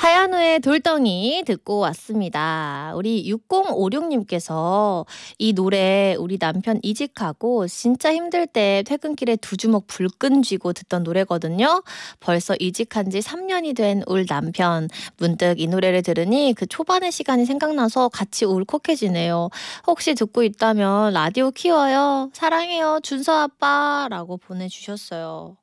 하얀우의 돌덩이 듣고 왔습니다. 우리 6056님께서 이 노래 우리 남편 이직하고 진짜 힘들 때 퇴근길에 두 주먹 불끈 쥐고 듣던 노래거든요. 벌써 이직한 지 3년이 된 울 남편. 문득 이 노래를 들으니 그 초반의 시간이 생각나서 같이 울컥해지네요. 혹시 듣고 있다면 라디오 키워요. 사랑해요. 준서 아빠 라고 보내주셨어요.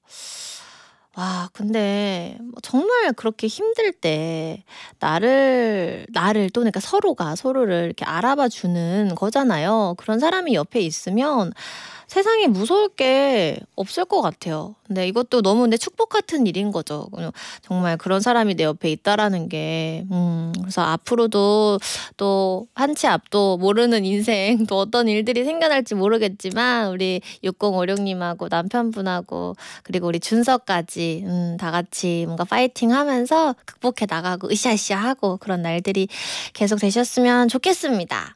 와, 근데 정말 그렇게 힘들 때 나를 또 그러니까 서로가 서로를 이렇게 알아봐 주는 거잖아요. 그런 사람이 옆에 있으면 세상에 무서울 게 없을 것 같아요. 근데 이것도 너무 근데 축복 같은 일인 거죠. 정말 그런 사람이 내 옆에 있다라는 게. 그래서 앞으로도 또 한 치 앞도 모르는 인생 또 어떤 일들이 생겨날지 모르겠지만 우리 6056님하고 남편분하고 그리고 우리 준서까지 다 같이 뭔가 파이팅 하면서 극복해 나가고 으쌰으쌰 하고 그런 날들이 계속 되셨으면 좋겠습니다.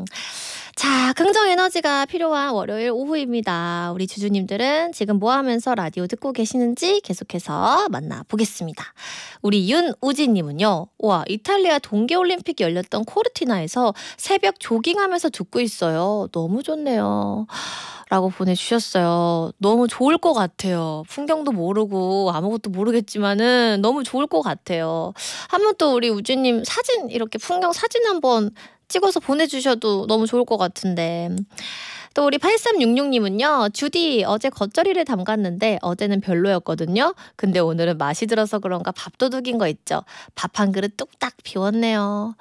자, 긍정 에너지가 필요한 월요일 오후입니다. 우리 주주님들은 지금 뭐 하면서 라디오 듣고 계시는지 계속해서 만나보겠습니다. 우리 윤우진님은요. 와, 이탈리아 동계올림픽이 열렸던 코르티나에서 새벽 조깅하면서 듣고 있어요. 너무 좋네요. 라고 보내주셨어요. 너무 좋을 것 같아요. 풍경도 모르고 아무것도 모르겠지만은 너무 좋을 것 같아요. 한번 또 우리 우진님 사진 이렇게 풍경 사진 한번 찍어서 보내주셔도 너무 좋을 것 같은데. 또 우리 8366님은요. 주디 어제 겉절이를 담갔는데 어제는 별로였거든요. 근데 오늘은 맛이 들어서 그런가 밥도둑인 거 있죠. 밥 한 그릇 뚝딱 비웠네요.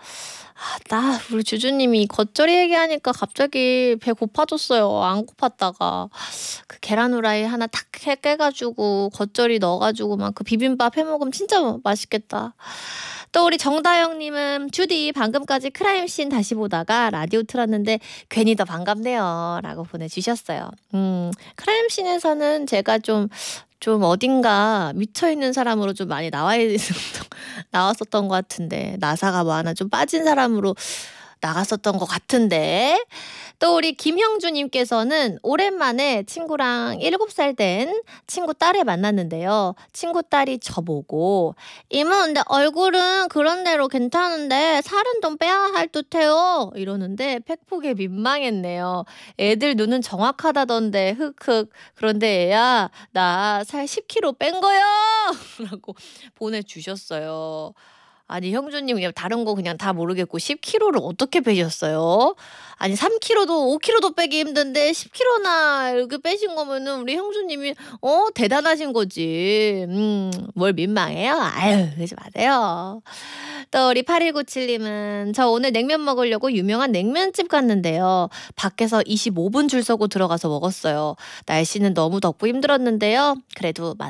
우리 주주님이 겉절이 얘기하니까 갑자기 배 고파졌어요. 안 고팠다가 그 계란 후라이 하나 탁 깨가지고 겉절이 넣어가지고 막 그 비빔밥 해먹으면 진짜 맛있겠다. 또 우리 정다영님은 주디 방금까지 크라임씬 다시 보다가 라디오 틀었는데 괜히 더 반갑네요 라고 보내주셨어요. 크라임씬에서는 제가 좀 어딘가 미쳐있는 사람으로 좀 많이 나왔었던 것 같은데 나사가 뭐 하나 좀 빠진 사람으로 나갔었던 것 같은데. 또 우리 김형주님께서는 오랜만에 친구랑 7살 된 친구 딸을 만났는데요. 친구 딸이 저보고 이모 근데 얼굴은 그런 대로 괜찮은데 살은 좀 빼야 할 듯해요 이러는데 팩폭에 민망했네요. 애들 눈은 정확하다던데 흑흑. 그런데 애야 나 살 10kg 뺀 거야 라고 보내주셨어요. 아니 형주님 그냥 다른 거 그냥 다 모르겠고 10kg를 어떻게 빼셨어요? 아니 3kg도 5kg도 빼기 힘든데 10kg나 이렇게 빼신 거면은 우리 형주님이 대단하신 거지. 뭘 민망해요? 아유 그러지 마세요. 또 우리 8197님은 저 오늘 냉면 먹으려고 유명한 냉면집 갔는데요. 밖에서 25분 줄 서고 들어가서 먹었어요. 날씨는 너무 덥고 힘들었는데요. 그래도